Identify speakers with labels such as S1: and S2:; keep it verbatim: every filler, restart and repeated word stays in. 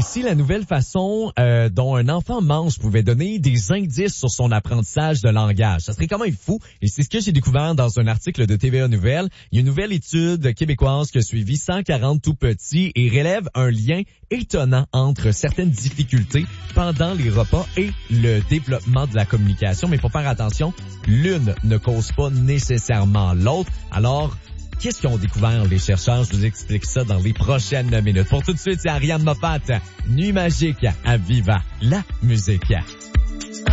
S1: aussi la nouvelle façon euh, dont un enfant mange pouvait donner des indices sur son apprentissage de langage. Ça serait quand même fou. Et c'est ce que j'ai découvert dans un article de T V A Nouvelles. Il y a une nouvelle étude québécoise qui a suivi cent quarante tout-petits et relève un lien étonnant entre certaines difficultés pendant les repas et le développement de la communication. Mais il faut faire attention, l'une ne cause pas nécessairement l'autre. Alors, qu'est-ce qu'ils ont découvert, les chercheurs? Je vous explique ça dans les prochaines minutes. Pour tout de suite, c'est Ariane Moffat. Nuit magique à Viva la musique.